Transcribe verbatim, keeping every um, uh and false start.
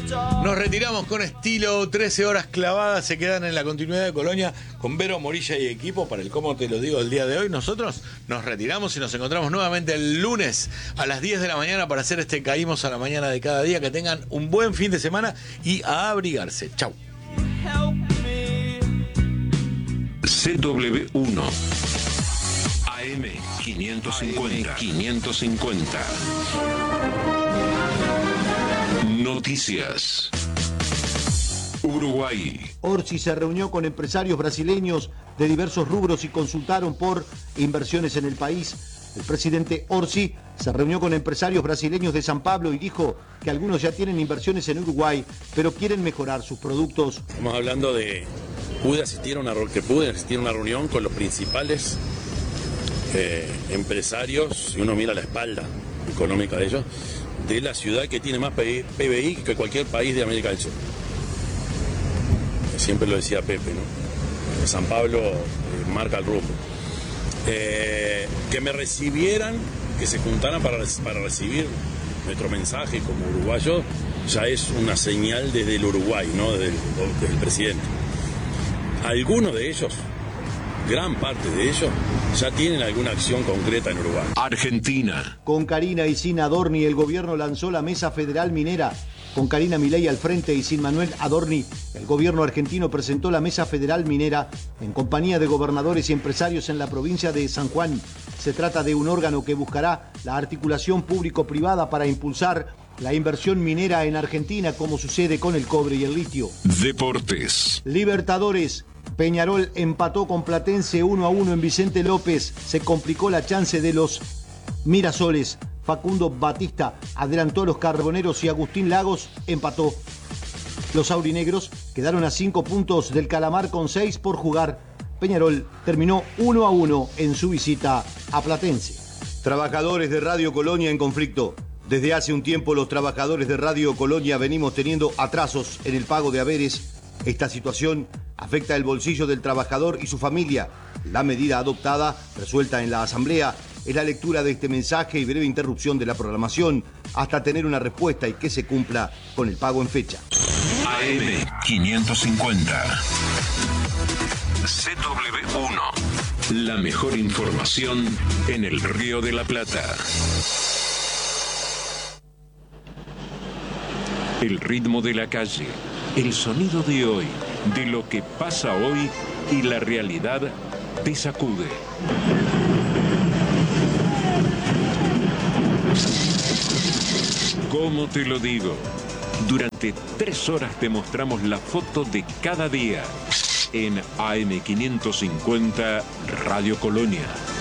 Nos retiramos con estilo, trece horas clavadas se quedan en la continuidad de Colonia con Vero Morilla y equipo para el Cómo Te Lo Digo el día de hoy. Nosotros nos retiramos y nos encontramos nuevamente el lunes a las diez de la mañana para hacer este Caímos a la Mañana de cada día. Que tengan un buen fin de semana y a abrigarse. Chau. C W uno A M quinientos cincuenta quinientos cincuenta Noticias. Uruguay. Orsi se reunió con empresarios brasileños de diversos rubros y consultaron por inversiones en el país. El presidente Orsi se reunió con empresarios brasileños de San Pablo y dijo que algunos ya tienen inversiones en Uruguay, pero quieren mejorar sus productos. Estamos hablando de pude asistir a una, que pude asistir a una reunión con los principales eh, empresarios, si uno mira la espalda económica de ellos, de la ciudad que tiene más P B I que cualquier país de América del Sur. Siempre lo decía Pepe, ¿no? San Pablo eh, marca el rumbo. Eh, que me recibieran, que se juntaran para, para recibir nuestro mensaje como uruguayo, ya es una señal desde el Uruguay, ¿no? Desde el, desde el presidente. Algunos de ellos, gran parte de ellos, ya tienen alguna acción concreta en Uruguay. Argentina. Con Karina y sin Adorni, el gobierno lanzó la Mesa Federal Minera. Con Karina Milei al frente y sin Manuel Adorni, el gobierno argentino presentó la Mesa Federal Minera en compañía de gobernadores y empresarios en la provincia de San Juan. Se trata de un órgano que buscará la articulación público-privada para impulsar la inversión minera en Argentina, como sucede con el cobre y el litio. Deportes. Libertadores. Peñarol empató con Platense uno a uno en Vicente López. Se complicó la chance de los Mirasoles. Facundo Batista adelantó a los Carboneros y Agustín Lagos empató. Los aurinegros quedaron a cinco puntos del Calamar con seis por jugar. Peñarol terminó uno a uno en su visita a Platense. Trabajadores de Radio Colonia en conflicto. Desde hace un tiempo los trabajadores de Radio Colonia venimos teniendo atrasos en el pago de haberes. Esta situación afecta el bolsillo del trabajador y su familia. La medida adoptada, resuelta en la Asamblea, es la lectura de este mensaje y breve interrupción de la programación hasta tener una respuesta y que se cumpla con el pago en fecha. A M quinientos cincuenta C W uno La mejor información en el Río de la Plata. El ritmo de la calle, el sonido de hoy, de lo que pasa hoy y la realidad te sacude. ¿Cómo te lo digo? Durante tres horas te mostramos la foto de cada día en A M quinientos cincuenta Radio Colonia.